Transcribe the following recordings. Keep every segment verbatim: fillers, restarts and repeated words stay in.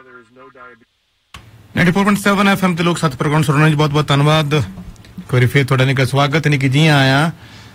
ninety four point seven F M ਤੇ ਲੋਕ ਸੱਤ ਪ੍ਰੋਗਰਾਮ ਸੁਣਨ ਲਈ ਬਹੁਤ ਬਹੁਤ ਧੰਨਵਾਦ। ਕੋਈ ਫੇਰ ਤੁਹਾਡਾ ਨਿੱਘਾ ਸਵਾਗਤ ਨਿੱਘੀ ਜੀ ਆਇਆ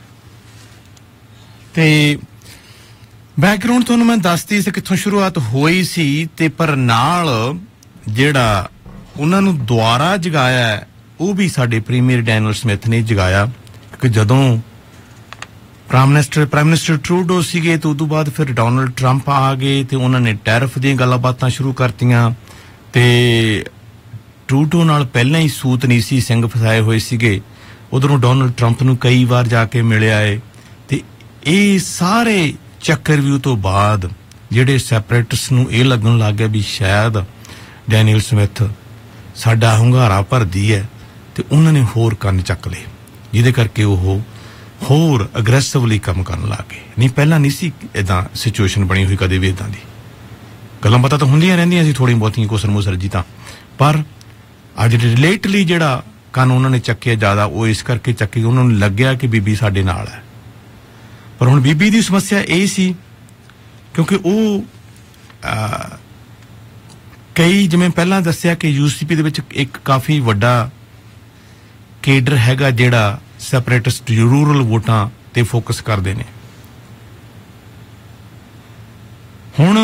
ਤੇ ਬੈਕਗ੍ਰਾਉਂਡ ਤੁਹਾਨੂੰ ਮੈਂ ਦੱਸਦੀ ਸੀ ਕਿੱਥੋਂ ਸ਼ੁਰੂਆਤ ਹੋਈ ਸੀ ਤੇ ਪਰ ਨਾਲ ਜਿਹੜਾ ਉਹਨਾਂ ਨੂੰ ਦੁਆਰਾ ਜਗਾਇਆ ਉਹ ਵੀ ਸਾਡੇ ਪ੍ਰੀਮੀਅਰ ਡੈਨੀਅਲ ਸਮਿਥ ਨੇ ਜਗਾਇਆ ਕਿਉਂਕਿ ਜਦੋਂ prime minister prime minister Trudeau ਸੀਗੇ ਤੇ ਉਦੋਂ ਬਾਅਦ ਫਿਰ ਡੋਨਲਡ ਟਰੰਪ ਆ ਗਏ ਤੇ ਉਹਨਾਂ ਨੇ ਟੈਰਿਫ ਦੀਆਂ ਗੱਲਾਂ ਬਾਤਾਂ ਸ਼ੁਰੂ ਕਰਤੀਆਂ ਤੇ ਟਰੂਡੋ ਨਾਲ ਪਹਿਲਾਂ ਹੀ ਸੂਤ ਨਹੀਂ ਸੀ ਸਿੰਘ ਫਸਾਏ ਹੋਏ ਸੀਗੇ। ਉਧਰੋਂ ਡੋਨਲਡ ਟਰੰਪ ਨੂੰ ਕਈ ਵਾਰ ਜਾ ਕੇ ਮਿਲਿਆ ਏ ਤੇ ਇਹ ਸਾਰੇ ਚੱਕਰਵਿਊ ਤੋਂ ਬਾਅਦ ਜਿਹੜੇ ਸੈਪਰੇਟਿਸਟ ਨੂੰ ਇਹ ਲੱਗਣ ਲੱਗ ਗਿਆ ਵੀ ਸ਼ਾਇਦ ਡੈਨੀਅਲ ਸਮਿਥ ਸਾਡਾ ਹੁੰਗਾਰਾ ਭਰਦੀ ਹੈ ਤੇ ਉਹਨਾਂ ਨੇ ਹੋਰ ਕੰਨ ਚੱਕ ਲਏ ਜਿਹਦੇ ਕਰਕੇ ਉਹ ਹੋਰ ਅਗਰੈਸਿਵਲੀ ਕੰਮ ਕਰਨ ਲੱਗ ਗਏ। ਨਹੀਂ ਪਹਿਲਾਂ ਨਹੀਂ ਸੀ ਇੱਦਾਂ ਸਿਚੁਏਸ਼ਨ ਬਣੀ ਹੋਈ ਕਦੇ ਵੀ ਇੱਦਾਂ ਦੀ ਗੱਲਾਂ ਬਾਤਾਂ ਤਾਂ ਹੁੰਦੀਆਂ ਰਹਿੰਦੀਆਂ ਸੀ ਥੋੜ੍ਹੀ ਬਹੁਤੀਆਂ ਕੋਸਰ ਮੁਸਰ ਜੀ ਤਾਂ ਪਰ ਅੱਜ ਰਿਲੇਟਲੀ ਜਿਹੜਾ ਕੰਨ ਉਹਨਾਂ ਨੇ ਚੱਕਿਆ ਜ਼ਿਆਦਾ ਉਹ ਇਸ ਕਰਕੇ ਚੱਕੇ ਉਹਨਾਂ ਨੂੰ ਲੱਗਿਆ ਕਿ ਬੀਬੀ ਸਾਡੇ ਨਾਲ ਹੈ। ਪਰ ਹੁਣ ਬੀਬੀ ਦੀ ਸਮੱਸਿਆ ਇਹ ਸੀ ਕਿਉਂਕਿ ਉਹ ਕਈ ਜਿਵੇਂ ਪਹਿਲਾਂ ਦੱਸਿਆ ਕਿ ਯੂਸੀਪੀ ਦੇ ਵਿੱਚ ਇੱਕ ਕਾਫੀ ਵੱਡਾ ਕੇਡਰ ਹੈਗਾ ਜਿਹੜਾ ਸੈਪਰੇਟਿਸਟ ਰੂਰਲ ਵੋਟਾਂ ਤੇ ਫੋਕਸ ਕਰਦੇ ਨੇ। ਹੁਣ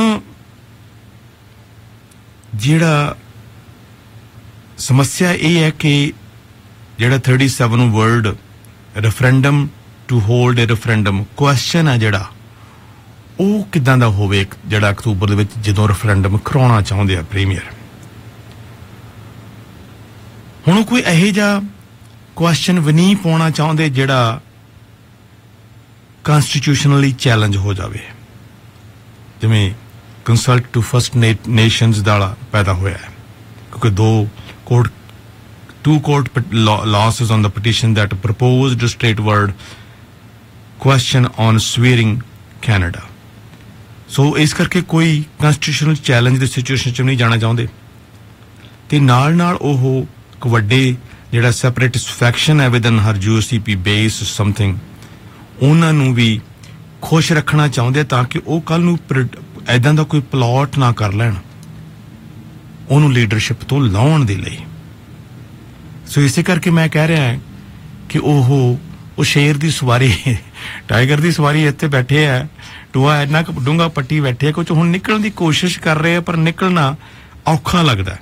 ਜਿਹੜਾ ਸਮੱਸਿਆ ਇਹ ਹੈ ਕਿ ਜਿਹੜਾ thirty-seven world referendum to hold A referendum question ਹੈ ਜਿਹੜਾ ਉਹ ਕਿੱਦਾਂ ਦਾ ਹੋਵੇ ਜਿਹੜਾ ਅਕਤੂਬਰ ਦੇ ਵਿੱਚ ਜਦੋਂ ਰੈਫਰੈਂਡਮ ਕਰਾਉਣਾ ਚਾਹੁੰਦੇ ਆ ਪ੍ਰੀਮੀਅਰ। ਹੁਣ ਕੋਈ ਇਹੋ ਜਿਹਾ ਕੁਐਸਚਨ ਵੀ ਨਹੀਂ ਪਾਉਣਾ ਚਾਹੁੰਦੇ ਜਿਹੜਾ ਕਨਸਟੀਟਿਊਸ਼ਨਲੀ ਚੈਲੰਜ ਹੋ ਜਾਵੇ ਜਿਵੇਂ ਕੰਸਲਟ ਟੂ ਫਸਟ ਨੇਸ਼ਨਸ ਦਾ ਪੈਦਾ ਹੋਇਆ ਹੈ ਕਿਉਂਕਿ ਦੋ court two court losses on the petition that proposed a straightforward question on swearing Canada. So ਇਸ ਕਰਕੇ ਕੋਈ constitutional challenge ਦੀ ਸਿਚੁਏਸ਼ਨ 'ਚ ਨਹੀਂ ਜਾਣਾ ਚਾਹੁੰਦੇ ਤੇ ਨਾਲ ਨਾਲ ਉਹ ਇੱਕ ਵੱਡੇ ਜਿਹੜਾ ਸੈਪਰੇਟਿਸਟ ਫੈਕਸ਼ਨ ਹੈ ਵਿਦਨ ਹਰ ਯੂਸੀਪੀ ਬੇਸ ਸਮਥਿੰਗ ਉਹਨਾਂ ਨੂੰ ਵੀ ਖੁਸ਼ ਰੱਖਣਾ ਚਾਹੁੰਦੇ ਤਾਂ ਕਿ ਉਹ ਕੱਲ ਨੂੰ ਏਦਾਂ ਦਾ ਕੋਈ ਪਲਾਟ ਨਾ ਕਰ ਲੈਣ ਉਹਨੂੰ ਲੀਡਰਸ਼ਿਪ ਤੋਂ ਲਾਉਣ ਦੇ ਲਈ। ਸੋ ਇਸੇ ਕਰਕੇ ਮੈਂ ਕਹਿ ਰਿਹਾ ਕਿ ਉਹ ਉਹ ਸ਼ੇਰ ਦੀ ਸਵਾਰੀ ਟਾਈਗਰ ਦੀ ਸਵਾਰੀ ਇੱਥੇ ਬੈਠੇ ਆ ਟੂਆ ਇੰਨਾ ਕੁ ਡੂੰਘਾ ਪੱਟੀ ਬੈਠੇ ਕੁਝ ਹੁਣ ਨਿਕਲਣ ਦੀ ਕੋਸ਼ਿਸ਼ ਕਰ ਰਹੇ ਆ ਪਰ ਨਿਕਲਣਾ ਔਖਾ ਲੱਗਦਾ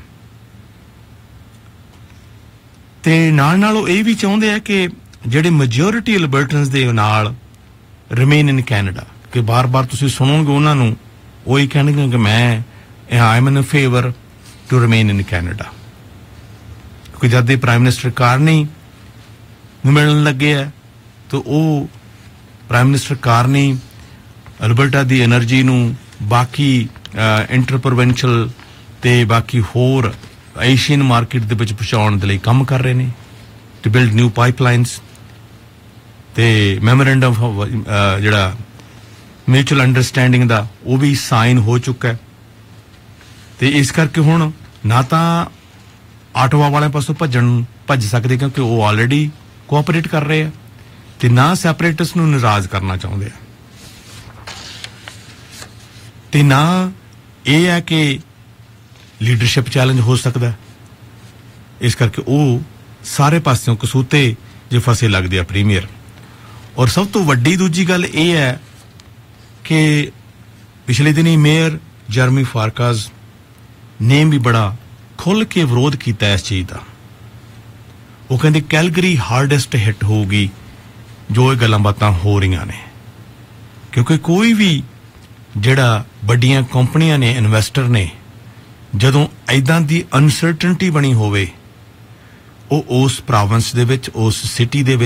ਤੇ ਨਾਲ ਨਾਲ ਉਹ ਇਹ ਵੀ ਚਾਹੁੰਦੇ ਆ ਕਿ ਜਿਹੜੇ ਮੈਜੋਰਿਟੀ ਅਲਬਰਟਨਸ ਦੇ ਨਾਲ ਰਿਮੇਨ ਇਨ ਕੈਨੇਡਾ ਕਿ ਬਾਰ-ਬਾਰ ਤੁਸੀਂ ਸੁਣੋਗੇ ਉਹਨਾਂ ਨੂੰ ਉਹ ਹੀ ਕਹਿਣਗੇ ਕਿ ਮੈਂ I am in favour to remain in Canada ਕਿਉਂਕਿ ਜਦ ਦੇ ਪ੍ਰਾਈਮ ਮਿਨਿਸਟਰ ਕਾਰਨੀ ਨੂੰ ਮਿਲਣ ਲੱਗੇ ਆ ਤਾਂ ਉਹ ਪ੍ਰਾਈਮ ਮਿਨਿਸਟਰ ਕਾਰਨੀ ਅਲਬਰਟਾ ਦੀ ਐਨਰਜੀ ਨੂੰ ਬਾਕੀ ਇੰਟਰਪ੍ਰੋਵਿੰਸ਼ੀਅਲ ਤੇ ਬਾਕੀ ਹੋਰ ਏਸ਼ੀਅਨ ਮਾਰਕੀਟ ਦੇ ਵਿੱਚ ਪਹੁੰਚਾਉਣ ਦੇ ਲਈ ਕੰਮ ਕਰ ਰਹੇ ਨੇ ਟੂ ਬਿਲਡ ਨਿਊ ਪਾਈਪਲਾਈਨਸ ਤੇ ਮੈਮੋਰੈਂਡਮ ਜਿਹੜਾ ਮਿਊਚੁਅਲ ਅੰਡਰਸਟੈਂਡਿੰਗ ਦਾ ਉਹ ਵੀ ਸਾਈਨ ਹੋ ਚੁੱਕਾ ਤੇ ਇਸ ਕਰਕੇ ਹੁਣ ਨਾ ਤਾਂ ਆਟੋਆ ਵਾਲਿਆਂ ਪਾਸੋਂ ਭੱਜਣ ਭੱਜ ਸਕਦੇ ਕਿਉਂਕਿ ਉਹ ਆਲਰੇਡੀ ਕੋਆਪਰੇਟ ਕਰ ਰਹੇ ਆ ਤੇ ਨਾ ਸੈਪਰੇਟਿਸਟ ਨੂੰ ਨਾਰਾਜ਼ ਕਰਨਾ ਚਾਹੁੰਦੇ ਆ ਤੇ ਨਾ ਇਹ ਹੈ ਕਿ ਲੀਡਰਸ਼ਿਪ ਚੈਲੰਜ ਹੋ ਸਕਦਾ ਇਸ ਕਰਕੇ ਉਹ ਸਾਰੇ ਪਾਸਿਓਂ ਕਸੂਤੇ ਜੇ ਫਸੇ ਲੱਗਦੇ ਆ ਪ੍ਰੀਮੀਅਰ। ਔਰ ਸਭ ਤੋਂ ਵੱਡੀ ਦੂਜੀ ਗੱਲ ਇਹ ਹੈ ਕਿ ਪਿਛਲੇ ਦਿਨੀ ਮੇਅਰ ਜਰਮੀ ਫਾਰਕਾਜ਼ ਨੇ ਵੀ ਬੜਾ ਖੁੱਲ੍ਹ ਕੇ ਵਿਰੋਧ ਕੀਤਾ ਇਸ ਚੀਜ਼ ਦਾ। ਉਹ ਕਹਿੰਦੇ ਕੈਲਗਰੀ ਹਾਰਡੈਸਟ ਹਿੱਟ ਹੋਊਗੀ ਜੋ ਇਹ ਗੱਲਾਂ ਬਾਤਾਂ ਹੋ ਰਹੀਆਂ ਨੇ ਕਿਉਂਕਿ ਕੋਈ ਵੀ ਜਿਹੜਾ ਵੱਡੀਆਂ ਕੰਪਨੀਆਂ ਨੇ ਇਨਵੈਸਟਰ ਨੇ ਜਦੋਂ ਇੱਦਾਂ ਦੀ ਅਨਸਰਟਨਟੀ ਬਣੀ ਹੋਵੇ ਉਹ ਉਸ ਪ੍ਰੋਵਿੰਸ ਦੇ ਵਿੱਚ ਉਸ ਸਿਟੀ ਦੇ ਵਿੱਚ